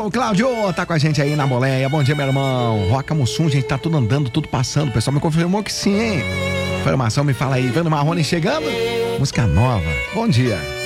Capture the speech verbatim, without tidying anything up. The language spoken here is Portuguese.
o Cláudio tá com a gente aí na boleia. Bom dia, meu irmão. Roca Mussum, gente, tá tudo andando, tudo passando. O pessoal me confirmou que sim, hein? Informação, me fala aí. Vendo Marrone chegando? Música nova. Bom dia.